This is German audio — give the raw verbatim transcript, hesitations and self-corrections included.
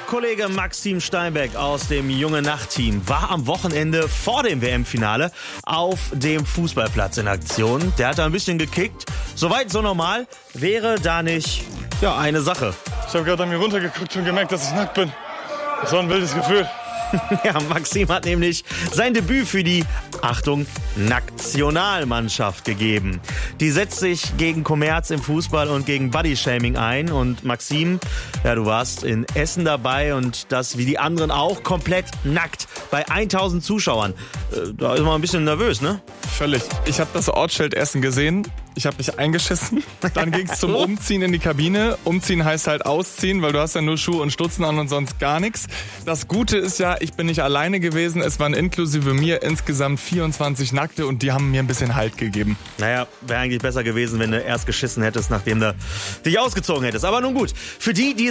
Kollege Maxim Steinbeck aus dem Junge Nacht-Team war am Wochenende vor dem W M-Finale auf dem Fußballplatz in Aktion. Der hat da ein bisschen gekickt. Soweit so normal. Wäre da nicht, ja, eine Sache. Ich habe gerade an mir runtergeguckt und gemerkt, dass ich nackt bin. Das war ein wildes Gefühl. Ja, Maxim hat nämlich sein Debüt für die, Achtung, Nationalmannschaft gegeben. Die setzt sich gegen Kommerz im Fußball und gegen Bodyshaming ein. Und Maxim, ja, du warst in Essen dabei und das wie die anderen auch komplett nackt bei tausend Zuschauern. Äh, da ist man ein bisschen nervös, ne? Völlig. Ich habe das Ortsschild Essen gesehen. Ich habe mich eingeschissen. Dann ging es zum Umziehen in die Kabine. Umziehen heißt halt ausziehen, weil du hast ja nur Schuhe und Stutzen an und sonst gar nichts. Das Gute ist ja, ich bin nicht alleine gewesen. Es waren inklusive mir insgesamt vierundzwanzig Nackte und die haben mir ein bisschen Halt gegeben. Naja, wäre eigentlich besser gewesen, wenn du erst geschissen hättest, nachdem du dich ausgezogen hättest. Aber nun gut, für die, die es